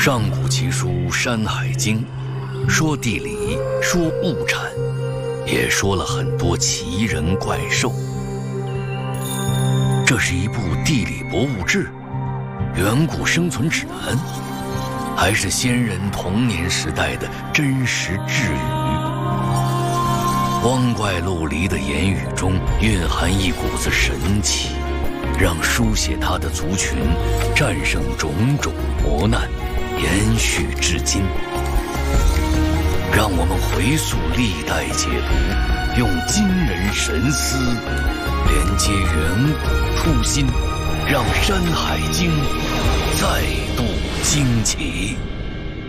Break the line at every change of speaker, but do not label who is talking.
上古奇书《山海经》，说地理，说物产，也说了很多奇人怪兽。这是一部地理博物志，远古生存指南，还是先人童年时代的真实智语？光怪陆离的言语中蕴含一股子神奇，让书写它的族群战胜种种磨难，延续至今。让我们回溯历代解读，用今人神思连接远古初心，让《山海经》再度惊奇。